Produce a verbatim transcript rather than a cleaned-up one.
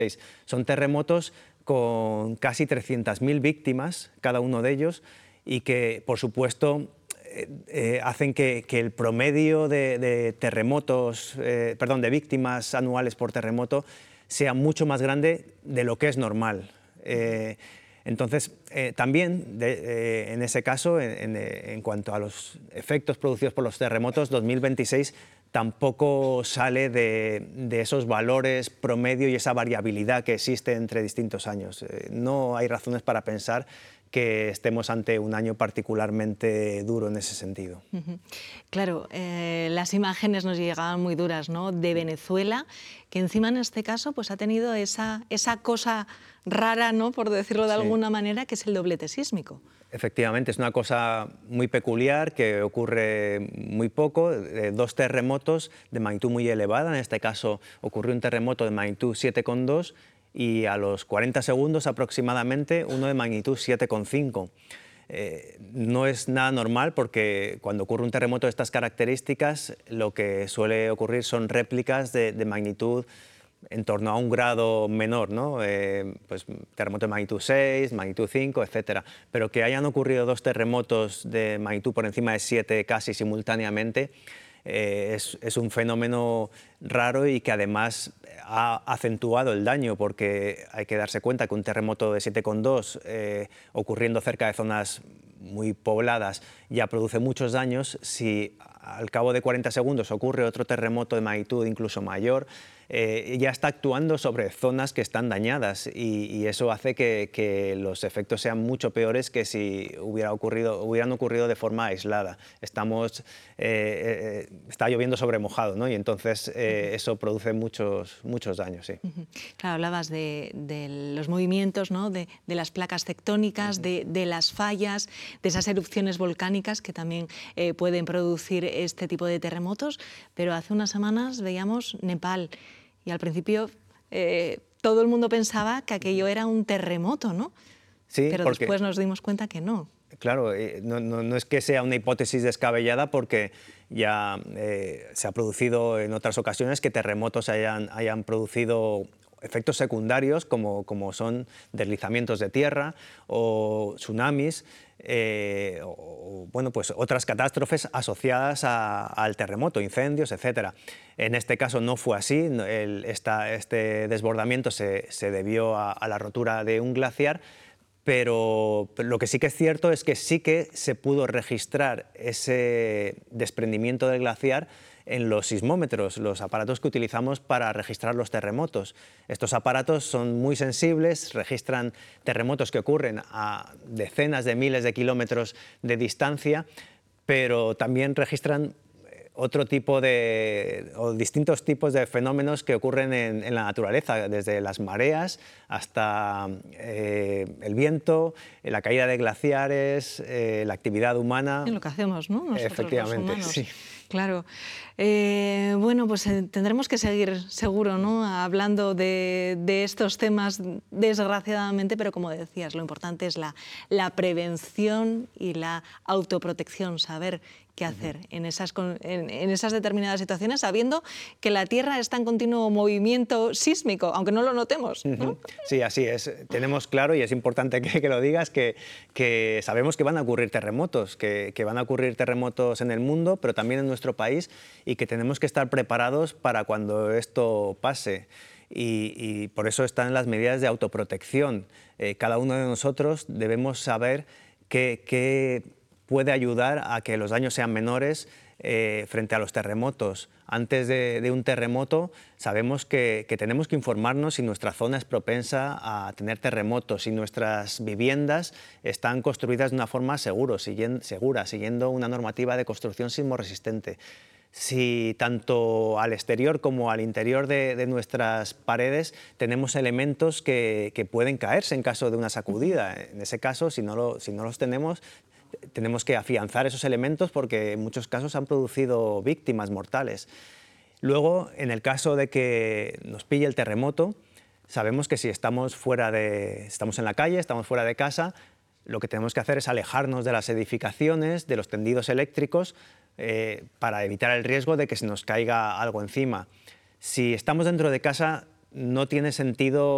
Son terremotos con casi trescientas mil víctimas, cada uno de ellos, y que, por supuesto, eh, eh, hacen que, que el promedio de, de terremotos, eh, perdón, de víctimas anuales por terremoto sea mucho más grande de lo que es normal. Eh, entonces, eh, también, de, eh, en ese caso, en, en, en cuanto a los efectos producidos por los terremotos, dos mil veintiséis tampoco sale de, de esos valores promedio y esa variabilidad que existe entre distintos años. Eh, no hay razones para pensar que estemos ante un año particularmente duro en ese sentido. Uh-huh. Claro, eh, las imágenes nos llegaban muy duras, ¿no?, de Venezuela, que encima en este caso pues, ha tenido esa, esa cosa rara, ¿no?, por decirlo de sí. alguna manera, que es el doblete sísmico. Efectivamente, es una cosa muy peculiar que ocurre muy poco, eh, dos terremotos de magnitud muy elevada. En este caso ocurrió un terremoto de magnitud siete coma dos y a los cuarenta segundos aproximadamente uno de magnitud siete coma cinco. Eh, no es nada normal porque cuando ocurre un terremoto de estas características lo que suele ocurrir son réplicas de, de magnitud en torno a un grado menor, ¿no? Eh, pues terremoto de magnitud seis, magnitud cinco, etcétera. Pero que hayan ocurrido dos terremotos de magnitud por encima de siete casi simultáneamente eh, es, es un fenómeno raro y que además ha acentuado el daño, porque hay que darse cuenta que un terremoto de siete coma dos eh, ocurriendo cerca de zonas muy pobladas ya produce muchos daños. Si al cabo de cuarenta segundos ocurre otro terremoto de magnitud incluso mayor, eh, ya está actuando sobre zonas que están dañadas y, y eso hace que, que los efectos sean mucho peores que si hubiera ocurrido, hubieran ocurrido de forma aislada. Estamos, eh, eh, está lloviendo sobre mojado, ¿no? Y entonces eh, eso produce muchos, muchos daños. Sí. Claro, hablabas de, de los movimientos, ¿no?, de, de las placas tectónicas, uh-huh. de, de las fallas, de esas erupciones volcánicas que también eh, pueden producir este tipo de terremotos, pero hace unas semanas veíamos Nepal y al principio eh, todo el mundo pensaba que aquello era un terremoto, ¿no? Sí, pero porque, después nos dimos cuenta que no. Claro, eh, no, no, no es que sea una hipótesis descabellada, porque ya eh, se ha producido en otras ocasiones que terremotos hayan, hayan producido efectos secundarios como, como son deslizamientos de tierra o tsunamis, eh, o bueno, pues otras catástrofes asociadas a, al terremoto, incendios, etcétera. En este caso no fue así. El, esta, este desbordamiento se, se debió a, a la rotura de un glaciar, pero lo que sí que es cierto es que sí que se pudo registrar ese desprendimiento del glaciar en los sismómetros, los aparatos que utilizamos para registrar los terremotos. Estos aparatos son muy sensibles, registran terremotos que ocurren a decenas de miles de kilómetros de distancia, pero también registran otro tipo de, o distintos tipos de fenómenos que ocurren en, en la naturaleza, desde las mareas hasta eh, el viento, la caída de glaciares, eh, la actividad humana. En lo que hacemos, ¿no?, nosotros, efectivamente, los humanos. Sí. Claro. Eh, bueno, pues eh, tendremos que seguir, seguro, ¿no?, hablando de, de estos temas, desgraciadamente, pero como decías, lo importante es la, la prevención y la autoprotección, saber qué hacer uh-huh. en, esas, en, en esas determinadas situaciones, sabiendo que la Tierra está en continuo movimiento sísmico, aunque no lo notemos, ¿no? Uh-huh. Sí, así es. Tenemos claro, y es importante que, que lo digas, que, que sabemos que van a ocurrir terremotos, que, que van a ocurrir terremotos en el mundo, pero también en nuestro país, y que tenemos que estar preparados para cuando esto pase. Y, y por eso están las medidas de autoprotección. Eh, cada uno de nosotros debemos saber qué, qué puede ayudar a que los daños sean menores eh, frente a los terremotos. Antes de, de un terremoto sabemos que, que tenemos que informarnos si nuestra zona es propensa a tener terremotos, si nuestras viviendas están construidas de una forma seguro, siguiendo, segura, siguiendo una normativa de construcción sismorresistente. Si tanto al exterior como al interior de, de nuestras paredes tenemos elementos que, que pueden caerse en caso de una sacudida. En ese caso, si no, lo, si no los tenemos, tenemos que afianzar esos elementos porque en muchos casos han producido víctimas mortales. Luego, en el caso de que nos pille el terremoto, sabemos que si estamos, fuera de, estamos en la calle, estamos fuera de casa, lo que tenemos que hacer es alejarnos de las edificaciones, de los tendidos eléctricos, eh, para evitar el riesgo de que se nos caiga algo encima. Si estamos dentro de casa, no tiene sentido